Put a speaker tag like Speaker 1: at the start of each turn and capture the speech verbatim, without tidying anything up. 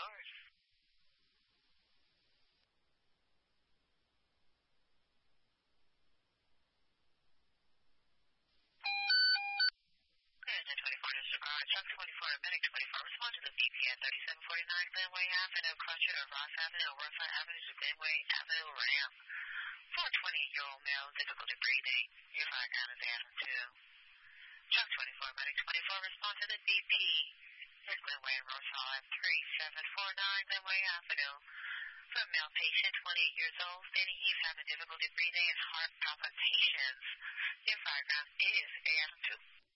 Speaker 1: yours. ten twenty-four to Chicago, Chuck twenty-four, Medic twenty-four, respond to the B P at thirty-seven forty-nine Glenway Avenue, Crutcher of Ross Avenue, Roadside Avenue to Glenway Avenue ramp. four twenty-year-old male, difficulty breathing. Your fire count is Adam two. Chuck twenty-four, Medic twenty-four, respond to the B P at Glenway and Roadside, thirty-seven forty-nine Glenway Avenue. For a male patient, twenty-eight years old, stating he's having difficulty breathing and heart palpitations. Your fire count is Adam two.